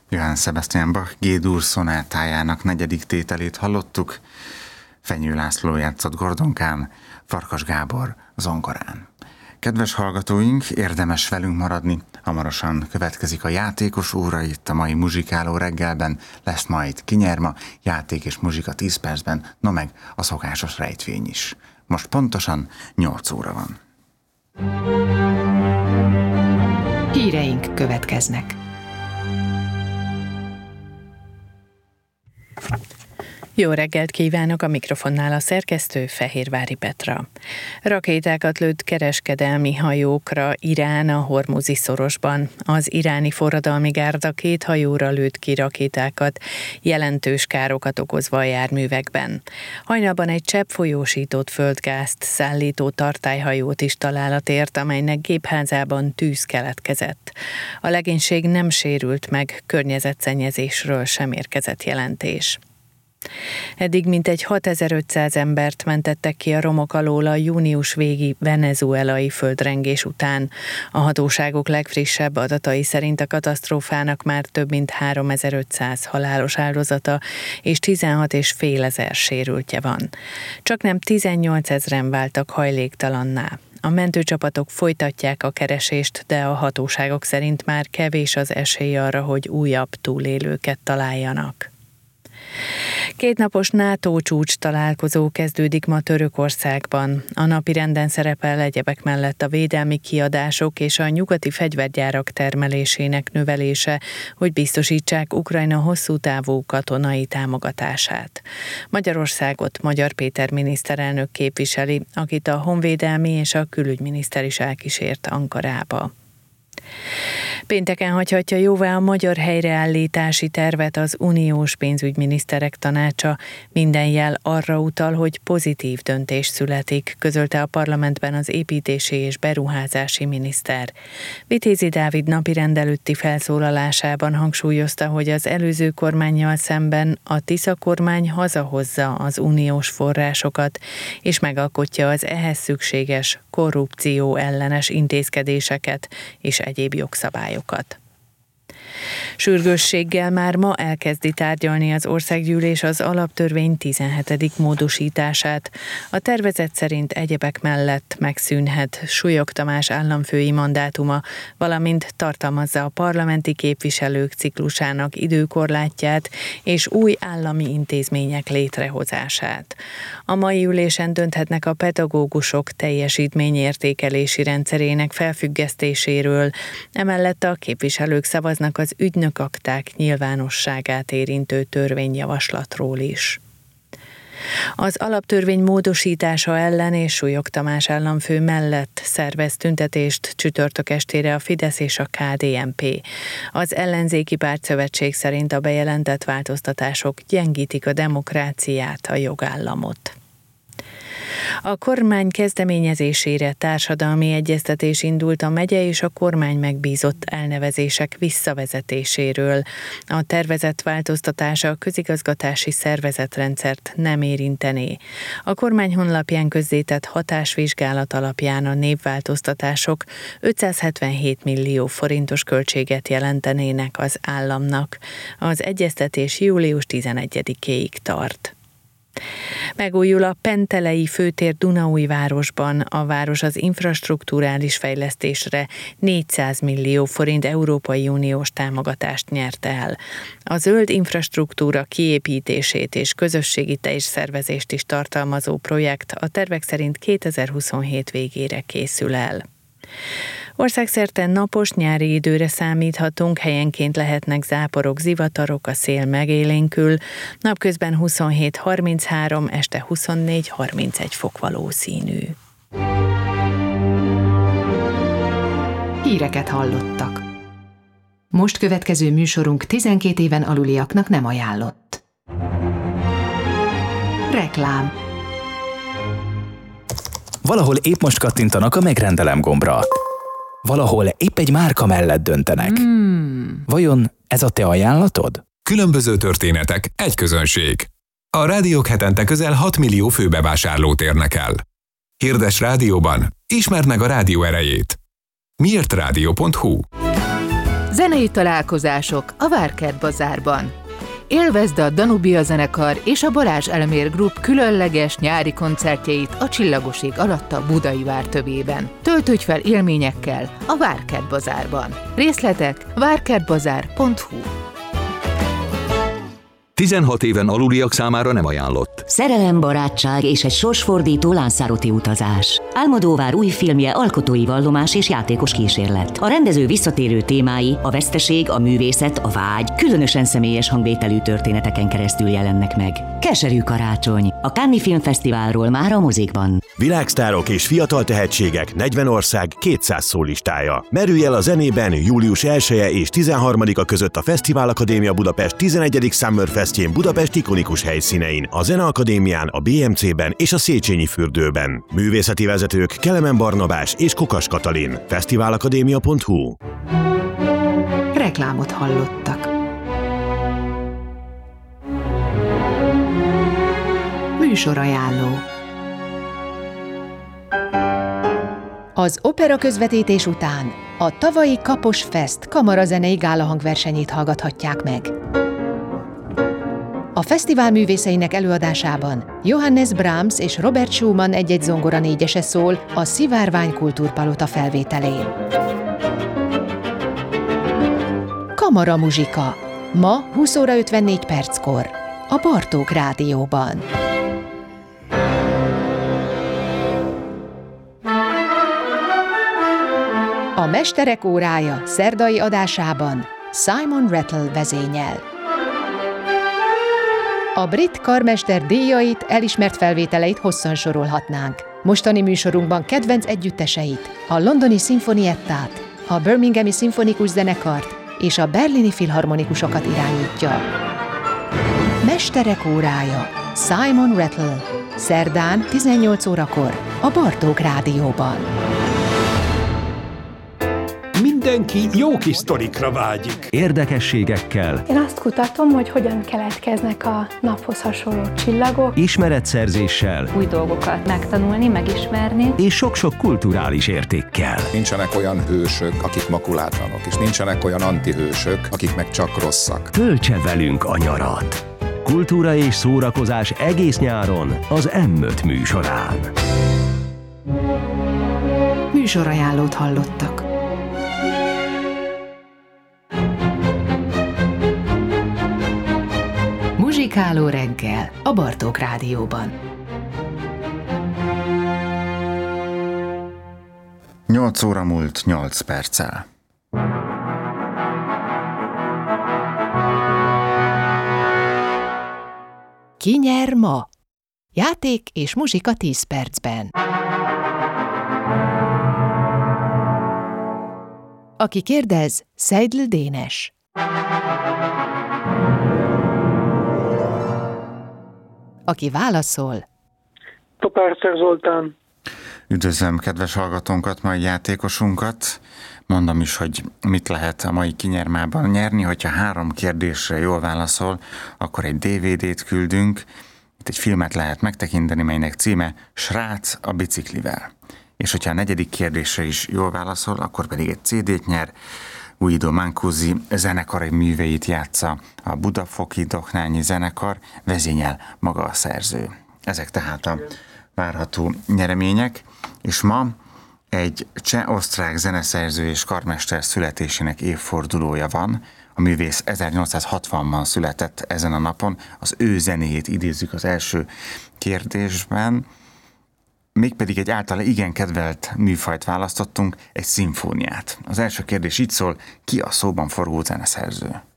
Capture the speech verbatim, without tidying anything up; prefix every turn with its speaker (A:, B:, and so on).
A: Johann Sebastian Bach G-dur szonátájának negyedik tételét hallottuk. Fenyő László játszott gordonkán, Farkas Gábor zongorán. Kedves hallgatóink, érdemes velünk maradni. Hamarosan következik a játékos óra itt a mai muzsikáló reggelben. Lesz majd kinyerma, játék és muzsika tíz percben, no meg a szokásos rejtvény is. Most pontosan nyolc óra van.
B: Híreink következnek. Jó reggelt kívánok, a mikrofonnál a szerkesztő Fehérvári Petra. Rakétákat lőtt kereskedelmi hajókra Irán a Hormuzi szorosban. Az iráni forradalmi gárda két hajóra lőtt ki rakétákat, jelentős károkat okozva a járművekben. Hajnalban egy cseppfolyósított földgázt szállító tartályhajót is találat ért, amelynek gépházában tűz keletkezett. A legénység nem sérült meg, környezetszennyezésről sem érkezett jelentés. Eddig mintegy hatezer-ötszáz embert mentettek ki a romok alól a június végi venezuelai földrengés után. A hatóságok legfrissebb adatai szerint a katasztrófának már több mint háromezer-ötszáz halálos áldozata és tizenhat és fél ezer sérültje van. Csaknem tizennyolcezren váltak hajléktalanná. A mentőcsapatok folytatják a keresést, de a hatóságok szerint már kevés az esély arra, hogy újabb túlélőket találjanak. Kétnapos NATO csúcs találkozó kezdődik ma Törökországban. A napirenden szerepel egyebek mellett a védelmi kiadások és a nyugati fegyvergyárak termelésének növelése, hogy biztosítsák Ukrajna hosszú távú katonai támogatását. Magyarországot Magyar Péter miniszterelnök képviseli, akit a honvédelmi és a külügyminiszter is elkísért Ankarába. Pénteken hagyhatja jóvá a magyar helyreállítási tervet az uniós pénzügyminiszterek tanácsa. Minden jel arra utal, hogy pozitív döntés születik, közölte a parlamentben az építési és beruházási miniszter. Vitézi Dávid napirend előtti felszólalásában hangsúlyozta, hogy az előző kormánnyal szemben a Tisza kormány hazahozza az uniós forrásokat, és megalkotja az ehhez szükséges korrupció ellenes intézkedéseket és egyéb jogszabályokat. Sürgősséggel már ma elkezdi tárgyalni az országgyűlés az alaptörvény tizenhetedik módosítását. A tervezet szerint egyebek mellett megszűnhet Súlyog Tamás államfői mandátuma, valamint tartalmazza a parlamenti képviselők ciklusának időkorlátját és új állami intézmények létrehozását. A mai ülésen dönthetnek a pedagógusok teljesítményértékelési rendszerének felfüggesztéséről, emellett a képviselők szavaznak az ügynökakták nyilvánosságát érintő törvényjavaslatról is. Az alaptörvény módosítása ellen és Súlyog Tamás államfő mellett szervez tüntetést csütörtök estére a Fidesz és a ká dé en pé. Az ellenzéki pártszövetség szerint a bejelentett változtatások gyengítik a demokráciát, a jogállamot. A kormány kezdeményezésére társadalmi egyeztetés indult a megye és a kormány megbízott elnevezések visszavezetéséről. A tervezett változtatása a közigazgatási szervezetrendszert nem érintené. A kormány honlapján közzétett hatásvizsgálat alapján a névváltoztatások ötszázhetvenhét millió forintos költséget jelentenének az államnak. Az egyeztetés július tizenegyedikéig tart. Megújul a Pentelei főtér Dunaújvárosban. A város az infrastrukturális fejlesztésre négyszáz millió forint Európai Uniós támogatást nyert el. A zöld infrastruktúra kiépítését és közösségi teljesszervezést is tartalmazó projekt a tervek szerint kétezer-huszonhét végére készül el. Országszerte napos nyári időre számíthatunk, helyenként lehetnek záporok, zivatarok, a szél megélénkül, napközben huszonhét harminchárom, este huszonnégy harmincegy fok valószínű. Híreket hallottak. Most következő műsorunk tizenkét éven aluliaknak nem ajánlott. Reklám.
C: Valahol épp most kattintanak a megrendelem gombra. Valahol épp egy márka mellett döntenek.
B: Hmm.
C: Vajon ez a te ajánlatod?
D: Különböző történetek, egy közönség. A rádiók hetente közel hat millió főbevásárlót érnek el. Hirdess rádióban, ismerd meg a rádió erejét. miért rádió pont hu
E: Zenei találkozások a Várkert Bazárban. Élvezd a Danubia zenekar és a Balázs Elmér Group különleges nyári koncertjeit a Csillagos ég alatt a Budai vár tövében. Töltődj fel élményekkel a Várkert Bazárban. Részletek várkertbazár pont hu.
F: tizenhat éven aluliak számára nem ajánlott.
G: Szerelem, barátság és egy sorsfordító Lanzarote utazás. Almodóvár új filmje alkotói vallomás és játékos kísérlet. A rendező visszatérő témái, a veszteség, a művészet, a vágy, különösen személyes hangvételű történeteken keresztül jelennek meg. Keserű karácsony. A Cannes Filmfesztiválról már a mozikban.
H: Világsztárok és fiatal tehetségek, negyven ország, kétszáz szólistája. Merülj el a zenében július elseje és tizenharmadika között a Fesztivál Akadémia Budapest tizenegyedik Summer Festjén Budapest ikonikus helyszínein, a Zeneakadémián, a bé em cében és a Széchenyi fürdőben. Művészeti vezetők Kelemen Barnabás és Kokas Katalin. fesztiválakadémia pont hu.
E: Reklámot hallottak. Műsorajánló. Az opera közvetítés után a tavalyi Kapos Fest kamarazenei gálahangversenyét hallgathatják meg. A fesztivál művészeinek előadásában Johannes Brahms és Robert Schumann egy-egy zongora négyese szól a Szivárvány Kultúrpalota felvételén. Kamara muzsika. Ma húsz óra ötvennégy perckor a Bartók Rádióban. A Mesterek órája szerdai adásában Simon Rattle vezényel. A brit karmester díjait, elismert felvételeit hosszan sorolhatnánk. Mostani műsorunkban kedvenc együtteseit, a londoni szimfoniettát, a birminghami szimfonikus zenekart és a berlini filharmonikusokat irányítja. Mesterek órája Simon Rattle. Szerdán tizennyolc órakor a Bartók Rádióban.
I: Mindenki jó kis sztorikra vágyik.
J: Érdekességekkel.
K: Én azt kutatom, hogy hogyan keletkeznek a naphoz hasonló csillagok.
J: Ismeretszerzéssel.
L: Új dolgokat megtanulni, megismerni.
J: És sok-sok kulturális értékkel.
M: Nincsenek olyan hősök, akik makulátlanok, és nincsenek olyan antihősök, akik meg csak rosszak.
J: Töltse velünk a nyarat. Kultúra és szórakozás egész nyáron az em öt műsorán.
E: Műsorajánlót hallottak. Muzsikáló reggel a Bartók Rádióban.
A: nyolc óra múlt nyolc perccel.
E: Ki nyer ma? Játék és muzsika tíz percben. Aki kérdez, Seidl Dénes. Aki válaszol,
N: Topárcer Zoltán.
A: Üdvözlöm kedves hallgatónkat, mai játékosunkat. Mondom is, hogy mit lehet a mai kinyermában nyerni. Hogyha három kérdésre jól válaszol, akkor egy dé vé dét küldünk. Itt egy filmet lehet megtekinteni, melynek címe Srác a biciklivel. És hogyha a negyedik kérdésre is jól válaszol, akkor pedig egy cé dét nyer. Guido Mancusi zenekari műveit játsza a Budafoki Doknányi zenekar, vezényel maga a szerző. Ezek tehát a várható nyeremények, és ma egy cseh-osztrák zeneszerző és karmester születésének évfordulója van. A művész ezernyolcszázhatvanban született ezen a napon, az ő zenéjét idézzük az első kérdésben, mégpedig egy általa igen kedvelt műfajt választottunk, egy szimfóniát. Az első kérdés így szól, ki a szóban forgó zeneszerző?